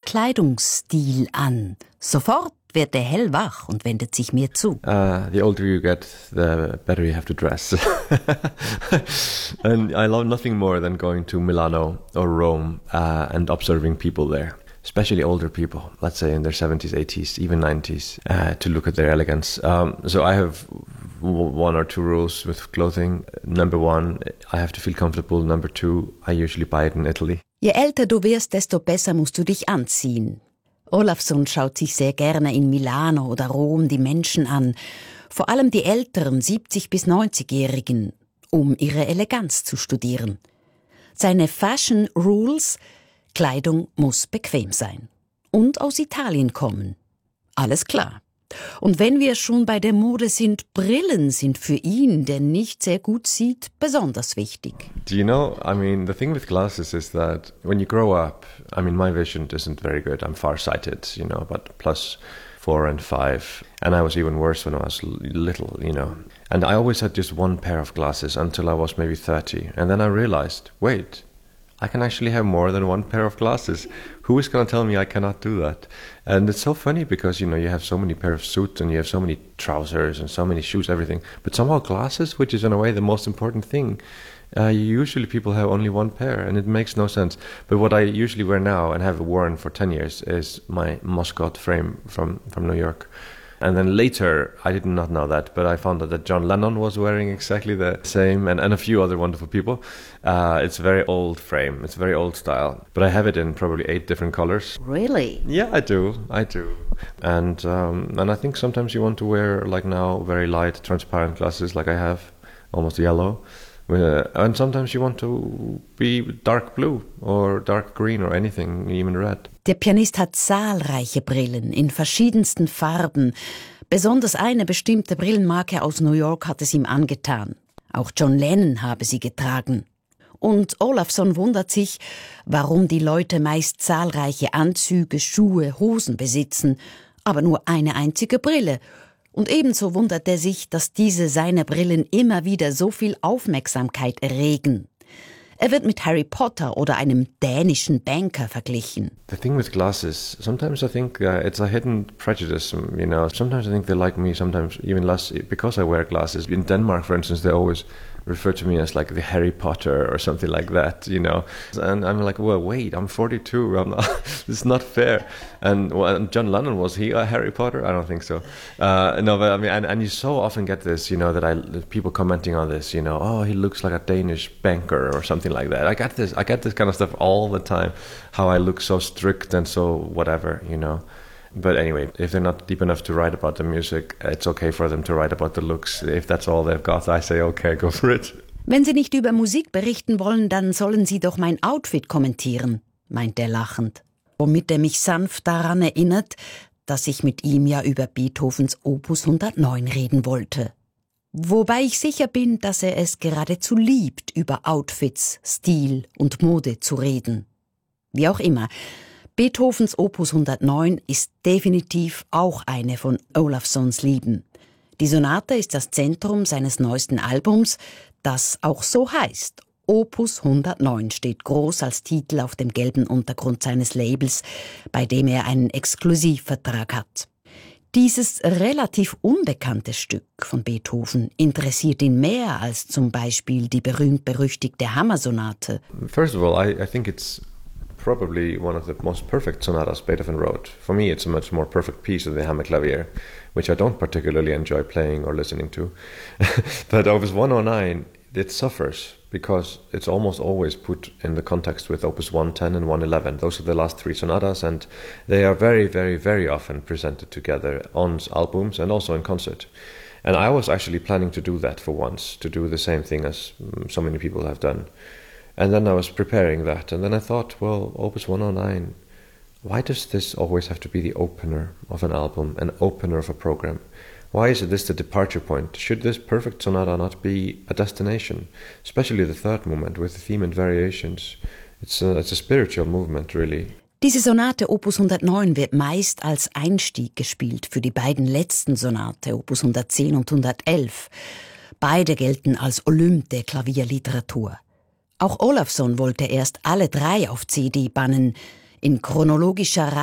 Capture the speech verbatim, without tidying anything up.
Kleidungsstil an? Sofort wird er hellwach und wendet sich mir zu. Uh, the older you get, the better you have to dress. And I love nothing more than going to Milano or Rome uh, and observing people there. Especially older people, let's say in their seventies, eighties, even nineties, uh, to look at their elegance. Um, so I have w- one or two rules with clothing. Number one, I have to feel comfortable. Number two, I usually buy it in Italy. Je älter du wirst, desto besser musst du dich anziehen. Olafsson schaut sich sehr gerne in Milano oder Rom die Menschen an, vor allem die älteren siebzig- bis neunzigjährigen, um ihre Eleganz zu studieren. Seine Fashion Rules: Kleidung muss bequem sein und aus Italien kommen. Alles klar. Und wenn wir schon bei der Mode sind, Brillen sind für ihn, der nicht sehr gut sieht, besonders wichtig. Do you know, I mean, the thing with glasses is that when you grow up, I mean, my vision isn't very good. I'm farsighted, you know, but plus four and five. And I was even worse when I was little, you know. And I always had just one pair of glasses until I was maybe thirty. And then I realized, wait, I can actually have more than one pair of glasses. Who is going to tell me I cannot do that? And it's so funny because, you know, you have so many pair of suits and you have so many trousers and so many shoes, everything. But somehow glasses, which is in a way the most important thing, uh, usually people have only one pair and it makes no sense. But what I usually wear now and have worn for ten years is my Moscot frame from, from New York. And then later, I did not know that, but I found out that John Lennon was wearing exactly the same, and, and a few other wonderful people. Uh, it's a very old frame. It's very old style. But I have it in probably eight different colors. Really? Yeah, I do. I do. And um, and I think sometimes you want to wear, like now, very light, transparent glasses like I have, almost yellow. Uh, and sometimes you want to be dark blue or dark green or anything, even red. Der Pianist hat zahlreiche Brillen in verschiedensten Farben. Besonders eine bestimmte Brillenmarke aus New York hat es ihm angetan. Auch John Lennon habe sie getragen. Und Olafsson wundert sich, warum die Leute meist zahlreiche Anzüge, Schuhe, Hosen besitzen, aber nur eine einzige Brille. Und ebenso wundert er sich, dass diese seine Brillen immer wieder so viel Aufmerksamkeit erregen. Er wird mit Harry Potter oder einem dänischen Banker verglichen. The thing with glasses, sometimes I think uh, it's a hidden prejudice, you know. Sometimes I think they like me, sometimes even less because I wear glasses. In Denmark, for instance, they always refer to me as like the Harry Potter or something like that, you know. And I'm like, well, wait, I'm forty-two. I'm not, this is not fair. And, well, and John Lennon, was he a Harry Potter? I don't think so. Uh, no, but I mean, and, and you so often get this, you know, that I people commenting on this, you know, oh, he looks like a Danish banker or something like that. I get this, I get this kind of stuff all the time. How I look so strict and so whatever, you know. But anyway, if they're not deep enough to write about the music, it's okay for them to write about the looks. If that's all they've got, I say, okay, go for it. Wenn Sie nicht über Musik berichten wollen, dann sollen Sie doch mein Outfit kommentieren, meint er lachend. Womit er mich sanft daran erinnert, dass ich mit ihm ja über Beethovens Opus hundertneun reden wollte. Wobei ich sicher bin, dass er es geradezu liebt, über Outfits, Stil und Mode zu reden. Wie auch immer, Beethovens Opus hundertneun ist definitiv auch eine von Olafssons Lieben. Die Sonate ist das Zentrum seines neuesten Albums, das auch so heißt. Opus hundertneun steht groß als Titel auf dem gelben Untergrund seines Labels, bei dem er einen Exklusivvertrag hat. Dieses relativ unbekannte Stück von Beethoven interessiert ihn mehr als zum Beispiel die berühmt-berüchtigte Hammersonate. First of all, I, I think it's probably one of the most perfect sonatas Beethoven wrote. For me, it's a much more perfect piece of the Hammerklavier, which I don't particularly enjoy playing or listening to. But Opus one oh nine, it suffers because it's almost always put in the context with Opus one ten and one eleven. Those are the last three sonatas, and they are very, very, very often presented together on albums and also in concert. And I was actually planning to do that for once, to do the same thing as so many people have done. And then I was preparing that, and then I thought, well, Opus one oh nine, why does this always have to be the opener of an album, an opener of a program? Why is this the departure point? Should this perfect sonata not be a destination? Especially the third movement with the theme and variations. It's a, it's a spiritual movement, really. Diese Sonate Opus hundertneun wird meist als Einstieg gespielt für die beiden letzten Sonate, Opus hundertzehn und hundertelf. Beide gelten als Olymp der Klavierliteratur. Auch Olafsson wollte erst alle drei auf C D bannen, in chronologischer